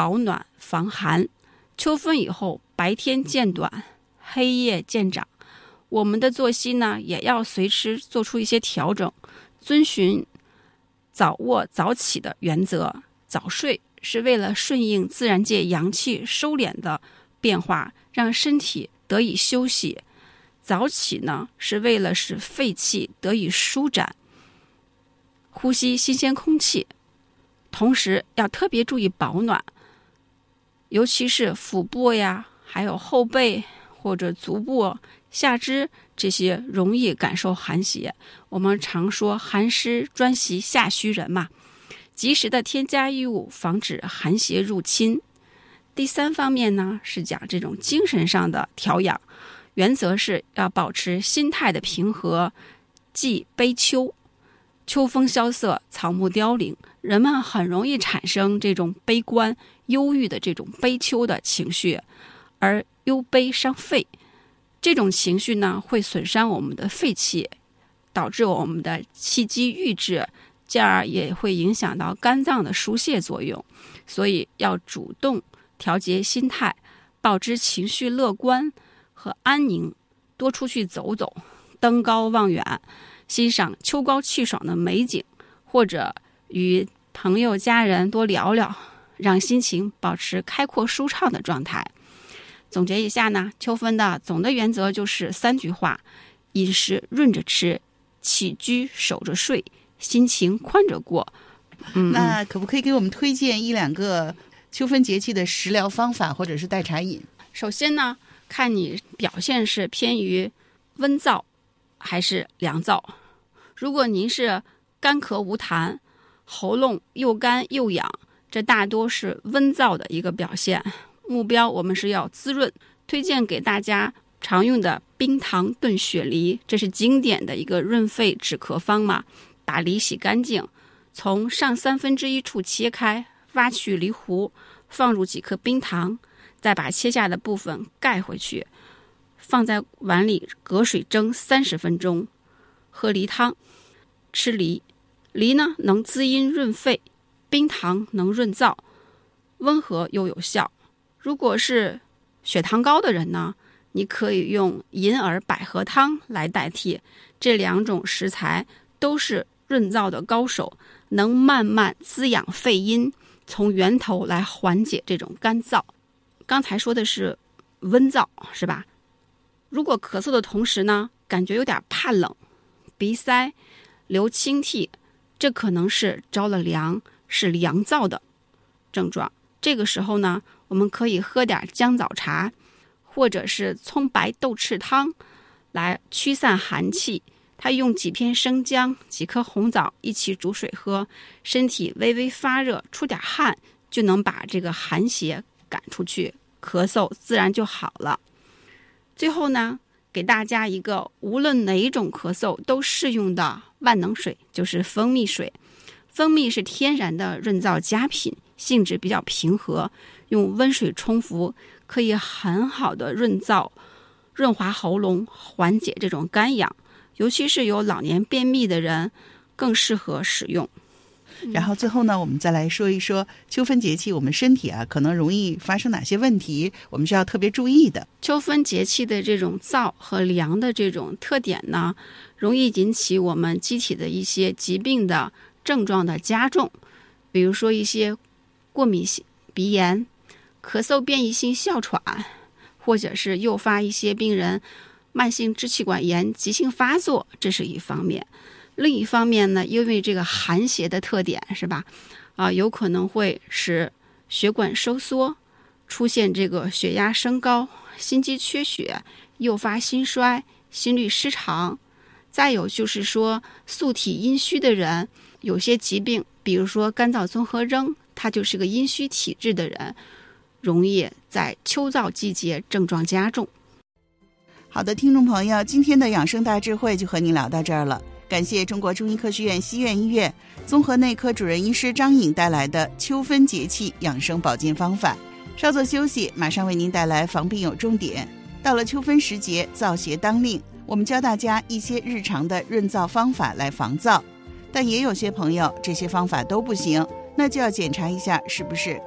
保暖防寒。秋分以后，白天渐短，黑夜渐长，我们的作息呢也要随时做出一些调整，遵循早卧早起的原则。早睡是为了顺应自然界阳气收敛的变化，让身体得以休息。早起呢是为了使肺气得以舒展，呼吸新鲜空气。同时要特别注意保暖，尤其是腹部呀，还有后背或者足部、下肢这些容易感受寒邪。我们常说寒湿专袭下虚人嘛，及时的添加衣物，防止寒邪入侵。第三方面呢，是讲这种精神上的调养，原则是要保持心态的平和，忌悲秋。秋风萧瑟，草木凋零，人们很容易产生这种悲观、忧郁的这种悲秋的情绪，而忧悲伤肺。这种情绪呢，会损伤我们的肺气，导致我们的气机郁滞，进而也会影响到肝脏的疏泄作用。所以要主动调节心态，保持情绪乐观和安宁，多出去走走，登高望远，欣赏秋高气爽的美景，或者与朋友家人多聊聊，让心情保持开阔舒畅的状态。总结一下呢，秋分的总的原则就是3句话：饮食润着吃，起居守着睡，心情宽着过。 那可不可以给我们推荐1、2个秋分节气的食疗方法或者是代茶饮？ 首先呢，看你表现是偏于温燥还是凉燥。如果您是干咳无痰，喉咙又干又痒，这大多是温燥的一个表现。目标我们是要滋润，推荐给大家常用的冰糖炖雪梨，这是经典的一个润肺止咳方嘛。把梨洗干净，从上1/3处切开，挖去梨核，放入几颗冰糖，再把切下的部分盖回去，放在碗里隔水蒸30分钟，喝梨汤。吃梨，梨呢能滋阴润肺，冰糖能润燥，温和又有效。如果是血糖高的人呢，你可以用银耳百合汤来代替。这2种食材都是润燥的高手，能慢慢滋养肺阴，从源头来缓解这种干燥。刚才说的是温燥，是吧？如果咳嗽的同时呢，感觉有点怕冷，鼻塞，流清涕，这可能是着了凉，是凉燥的症状。这个时候呢，我们可以喝点姜枣茶，或者是葱白豆豉汤来驱散寒气。它用几片生姜、几颗红枣一起煮水喝，身体微微发热，出点汗，就能把这个寒邪赶出去，咳嗽自然就好了。最后呢，给大家一个无论哪种咳嗽都适用的万能水，就是蜂蜜水。蜂蜜是天然的润燥佳品，性质比较平和，用温水冲服可以很好的润滑喉咙，缓解这种干痒，尤其是有老年便秘的人更适合使用。 然后最后呢，我们再来说一说秋分节气我们身体可能容易发生哪些问题，我们需要特别注意的。 秋分节气的这种燥和凉的这种特点呢，容易引起我们机体的一些疾病的症状的加重，比如说一些过敏性鼻炎、咳嗽变异性哮喘，或者是诱发一些病人慢性支气管炎急性发作，这是一方面。另一方面呢，因为这个寒邪的特点是吧，有可能会使血管收缩，出现这个血压升高、心肌缺血，诱发心衰、心律失常。再有就是说素体阴虚的人，有些疾病，比如说干燥综合征，他就是个阴虚体质的人，容易在秋燥季节症状加重。 好的，听众朋友，今天的养生大智慧就和您聊到这儿了。感谢中国中医科学院西苑医院综合内科主任医师张颖带来的秋分节气养生保健方法。稍作休息，马上为您带来防病有重点。到了秋分时节，燥邪当令，我们教大家一些日常的润燥方法来防燥。但也有些朋友这些方法都不行，那就要检查一下是不是